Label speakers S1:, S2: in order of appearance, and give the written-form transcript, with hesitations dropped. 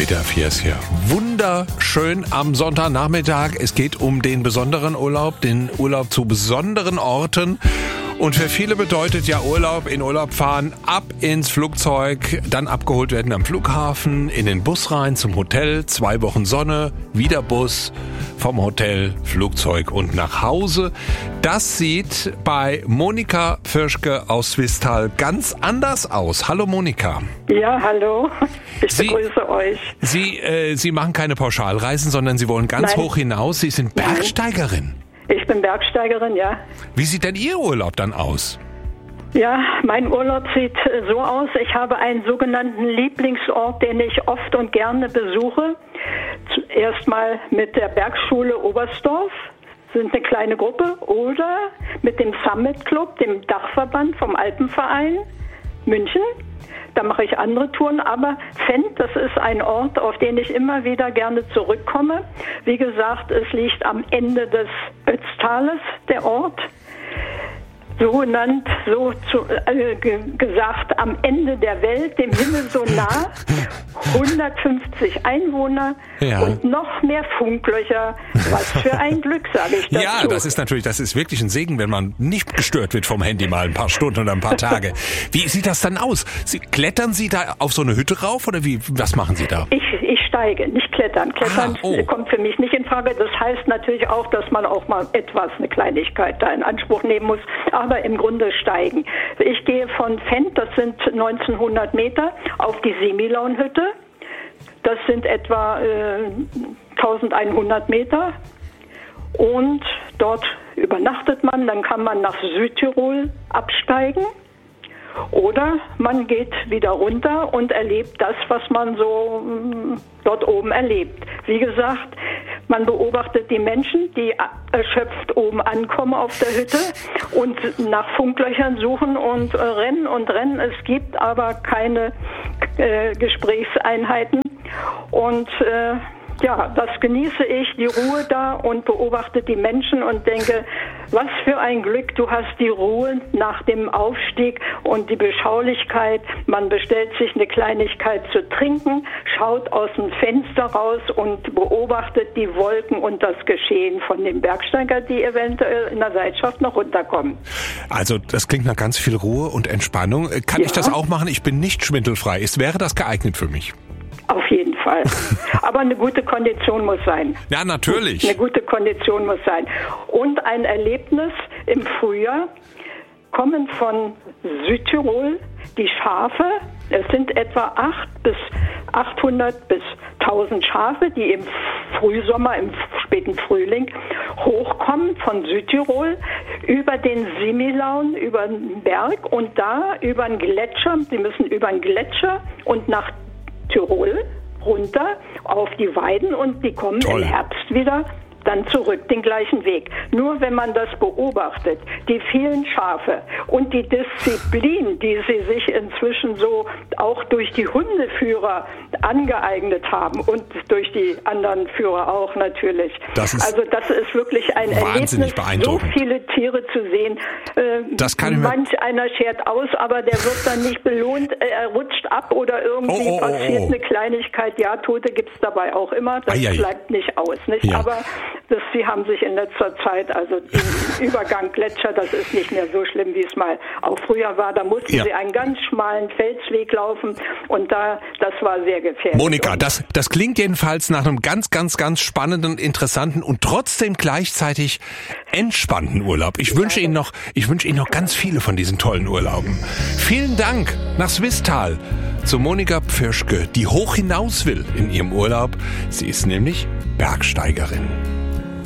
S1: WDR 4 ist hier. Wunderschön am Sonntagnachmittag. Es geht um den besonderen Urlaub, den Urlaub zu besonderen Orten. Und für viele bedeutet ja Urlaub, in Urlaub fahren, ab ins Flugzeug, dann abgeholt werden am Flughafen, in den Bus rein zum Hotel, 2 Wochen Sonne, wieder Bus, vom Hotel, Flugzeug und nach Hause. Das sieht bei Monika Pfirschke aus Swisttal ganz anders aus. Hallo Monika.
S2: Ja, hallo. Ich begrüße euch.
S1: Sie machen keine Pauschalreisen, sondern Sie wollen ganz hoch hinaus. Sie sind Bergsteigerin.
S2: Ich bin Bergsteigerin, ja.
S1: Wie sieht denn Ihr Urlaub dann aus?
S2: Ja, mein Urlaub sieht so aus. Ich habe einen sogenannten Lieblingsort, den ich oft und gerne besuche. Erstmal mit der Bergschule Oberstdorf, sind eine kleine Gruppe, oder mit dem Summit Club, dem Dachverband vom Alpenverein München. Da mache ich andere Touren, aber Fendt, das ist ein Ort, auf den ich immer wieder gerne zurückkomme. Wie gesagt, es liegt am Ende des Ötztales, der Ort. Gesagt, am Ende der Welt, dem Himmel so nah, 150 Einwohner und noch mehr Funklöcher. Was für ein Glück, sage ich dazu.
S1: Ja, das ist wirklich ein Segen, wenn man nicht gestört wird vom Handy mal ein paar Stunden oder ein paar Tage. Wie sieht das dann aus? Klettern Sie da auf so eine Hütte rauf oder was machen Sie da?
S2: Ich steige, nicht klettern. Klettern kommt für mich nicht in Frage. Das heißt natürlich auch, dass man auch mal eine Kleinigkeit da in Anspruch nehmen muss. Aber im Grunde steigen. Ich gehe von Fendt, das sind 1900 Meter, auf die Semilaunhütte. Das sind etwa 1100 Meter. Und dort übernachtet man, dann kann man nach Südtirol absteigen. Oder man geht wieder runter und erlebt das, was man so dort oben erlebt. Wie gesagt, man beobachtet die Menschen, die erschöpft oben ankommen auf der Hütte und nach Funklöchern suchen und rennen. Es gibt aber keine Gesprächseinheiten. Und das genieße ich, die Ruhe da, und beobachte die Menschen und denke, was für ein Glück, du hast die Ruhe nach dem Aufstieg und die Beschaulichkeit. Man bestellt sich eine Kleinigkeit zu trinken, schaut aus dem Fenster raus und beobachtet die Wolken und das Geschehen von den Bergsteigern, die eventuell in der Seilschaft noch runterkommen.
S1: Also das klingt nach ganz viel Ruhe und Entspannung. Kann ich das auch machen? Ich bin nicht schwindelfrei. Wäre das geeignet für mich?
S2: Auf jeden Fall. Aber eine gute Kondition muss sein.
S1: Ja, natürlich.
S2: Eine gute Kondition muss sein. Und ein Erlebnis im Frühjahr kommen von Südtirol die Schafe. Es sind etwa 800 bis 1000 Schafe, die im Frühsommer, im späten Frühling hochkommen von Südtirol über den Semilaun, über den Berg und da über den Gletscher. Sie müssen über den Gletscher und nach Tirol runter auf die Weiden und die kommen im Herbst wieder dann zurück, den gleichen Weg. Nur wenn man das beobachtet, die vielen Schafe und die Disziplin, die sie sich inzwischen so auch durch die Hundeführer angeeignet haben und durch die anderen Führer auch natürlich. Das ist wirklich ein Erlebnis, so viele Tiere zu sehen. Manch einer schert aus, aber der wird dann nicht belohnt, er rutscht ab oder irgendwie passiert eine Kleinigkeit. Ja, Tote gibt's dabei auch immer, das bleibt nicht aus. Nicht? Ja. Aber sie haben sich in letzter Zeit, also im Übergang Gletscher, das ist nicht mehr so schlimm, wie es mal auch früher war. Da mussten sie einen ganz schmalen Felsweg laufen und das war sehr gefährlich.
S1: Monika, das klingt jedenfalls nach einem ganz, ganz, ganz spannenden, interessanten und trotzdem gleichzeitig entspannten Urlaub. Ich wünsche Ihnen noch ganz viele von diesen tollen Urlauben. Vielen Dank nach Swisttal zu Monika Pfirschke, die hoch hinaus will in ihrem Urlaub. Sie ist nämlich Bergsteigerin.